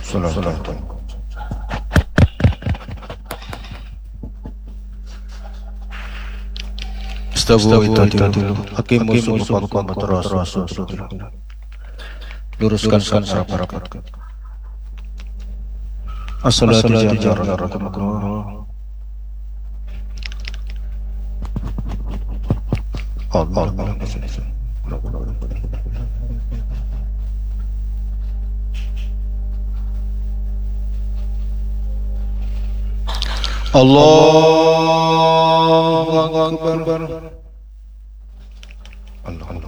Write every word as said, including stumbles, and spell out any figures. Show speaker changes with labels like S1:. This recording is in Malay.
S1: Sallallahu Istawu itatilu hakimu subuhkum matarasu luruskan sarapat as-salatu jaran rahimakumullah. Allah Allahu Akbar. Allah